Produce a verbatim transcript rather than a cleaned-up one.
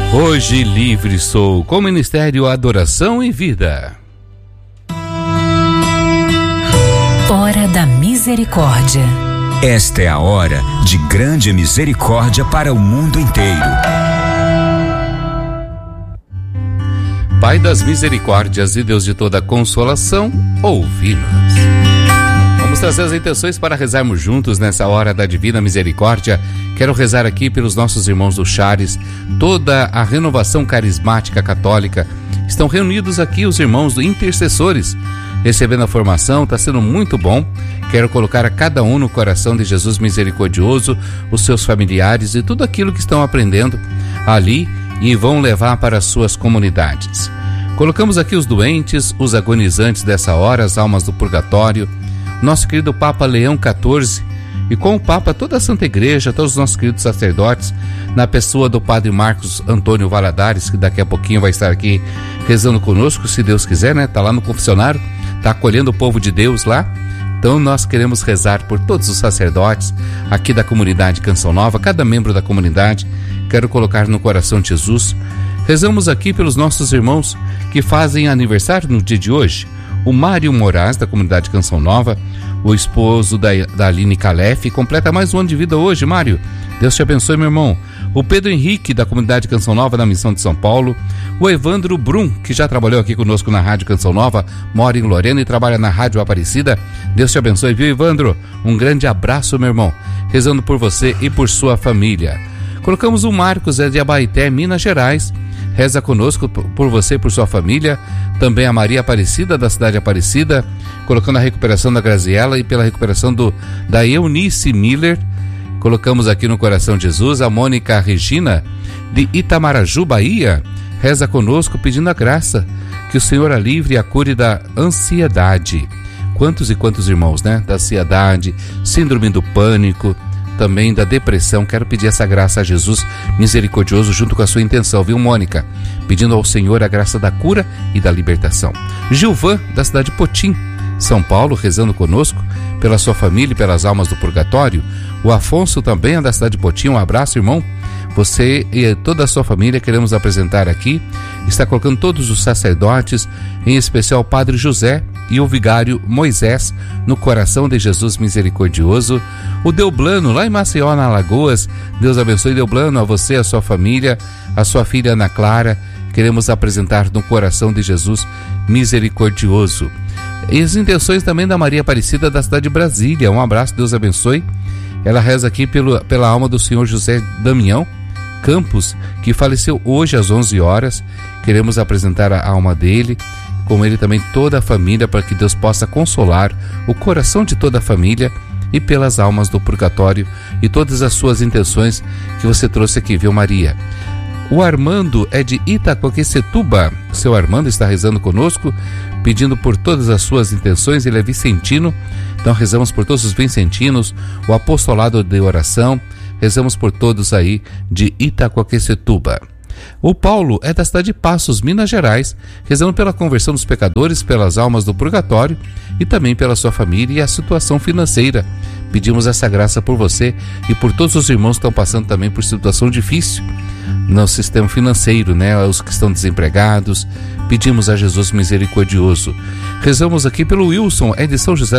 Hoje livre sou, com o Ministério Adoração e Vida. Hora da Misericórdia. Esta é a hora de grande misericórdia para o mundo inteiro. Pai das misericórdias e Deus de toda consolação, ouvi-nos. Vamos trazer as intenções para rezarmos juntos nessa hora da Divina Misericórdia. Quero rezar aqui pelos nossos irmãos do Chares, toda a renovação carismática católica. Estão reunidos aqui os irmãos do intercessores, recebendo a formação, está sendo muito bom. Quero colocar a cada um no coração de Jesus misericordioso, os seus familiares e tudo aquilo que estão aprendendo ali e vão levar para as suas comunidades. Colocamos aqui os doentes, os agonizantes dessa hora, as almas do purgatório, nosso querido Papa Leão quatorze, e com o Papa toda a Santa Igreja, todos os nossos queridos sacerdotes, na pessoa do Padre Marcos Antônio Valadares, que daqui a pouquinho vai estar aqui rezando conosco, se Deus quiser, né? Está lá no confessionário, está acolhendo o povo de Deus lá. Então nós queremos rezar por todos os sacerdotes aqui da comunidade Canção Nova, cada membro da comunidade, quero colocar no coração de Jesus. Rezamos aqui pelos nossos irmãos que fazem aniversário no dia de hoje. O Mário Moraes, da comunidade Canção Nova, o esposo da, da Aline Calef, completa mais um ano de vida hoje, Mário. Deus te abençoe, meu irmão. O Pedro Henrique, da comunidade Canção Nova, da Missão de São Paulo. O Evandro Brum, que já trabalhou aqui conosco na Rádio Canção Nova, mora em Lorena e trabalha na Rádio Aparecida. Deus te abençoe, viu, Evandro? Um grande abraço, meu irmão. Rezando por você e por sua família. Colocamos o Marcos, é de Abaeté, Minas Gerais. Reza conosco por você e por sua família. Também a Maria Aparecida, da cidade Aparecida, colocando a recuperação da Graziela e pela recuperação do, da Eunice Miller. Colocamos aqui no coração de Jesus a Mônica Regina, de Itamaraju, Bahia. Reza conosco pedindo a graça, que o Senhor a livre e a cure da ansiedade. Quantos e quantos irmãos, né? Da ansiedade, síndrome do pânico, também da depressão. Quero pedir essa graça a Jesus misericordioso junto com a sua intenção, viu, Mônica? Pedindo ao Senhor a graça da cura e da libertação. Gilvan, da cidade de Potim, São Paulo, rezando conosco pela sua família e pelas almas do purgatório. O Afonso também é da cidade de Potim. Um abraço, irmão. Você e toda a sua família queremos apresentar aqui. Está colocando todos os sacerdotes, em especial o Padre José e o Vigário Moisés, no coração de Jesus misericordioso. O Delblano, lá em Maceió, na Alagoas. Deus abençoe, Delblano, a você, a sua família, a sua filha Ana Clara. Queremos apresentar no coração de Jesus misericordioso. E as intenções também da Maria Aparecida, da cidade de Brasília. Um abraço, Deus abençoe. Ela reza aqui pelo, pela alma do senhor José Damião Campos, que faleceu hoje às onze horas. Queremos apresentar a alma dele, com ele também toda a família, para que Deus possa consolar o coração de toda a família e pelas almas do purgatório e todas as suas intenções que você trouxe aqui, viu, Maria? O Armando é de Itacoaquecetuba. O seu Armando está rezando conosco, pedindo por todas as suas intenções. Ele é vicentino, então rezamos por todos os vicentinos, o apostolado de oração. Rezamos por todos aí de Itacoaquecetuba. O Paulo é da cidade de Passos, Minas Gerais, rezando pela conversão dos pecadores, pelas almas do purgatório e também pela sua família e a situação financeira. Pedimos essa graça por você e por todos os irmãos que estão passando também por situação difícil no sistema financeiro, né? Os que estão desempregados. Pedimos a Jesus misericordioso. Rezamos aqui pelo Wilson, é de São José